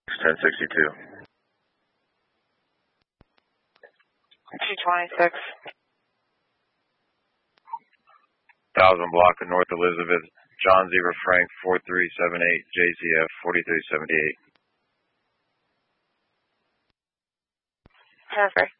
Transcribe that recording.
1062. 226. 1000 block of North Elizabeth, John Zebra Frank 4378, JZF 4378. Perfect.